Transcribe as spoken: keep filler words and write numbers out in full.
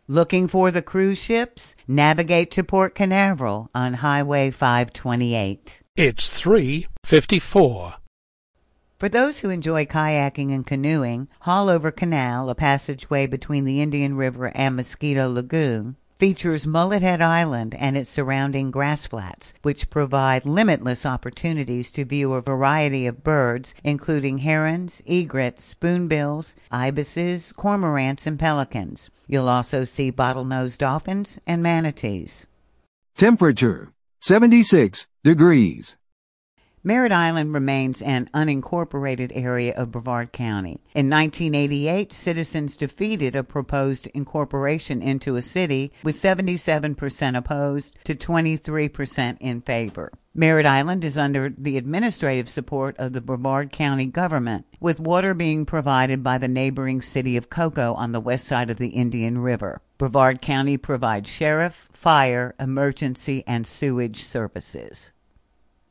Looking for the cruise ships? Navigate to Port Canaveral on Highway five twenty-eight. It's three fifty-four. For those who enjoy kayaking and canoeing, Haulover Canal, a passageway between the Indian River and Mosquito Lagoon, features Mullet Head Island and its surrounding grass flats, which provide limitless opportunities to view a variety of birds, including herons, egrets, spoonbills, ibises, cormorants, and pelicans. You'll also see bottlenose dolphins and manatees. Temperature, seventy-six degrees. Merritt Island remains an unincorporated area of Brevard County. In nineteen eighty-eight, citizens defeated a proposed incorporation into a city with seventy-seven percent opposed to twenty-three percent in favor. Merritt Island is under the administrative support of the Brevard County government, with water being provided by the neighboring city of Cocoa on the west side of the Indian River. Brevard County provides sheriff, fire, emergency, and sewage services.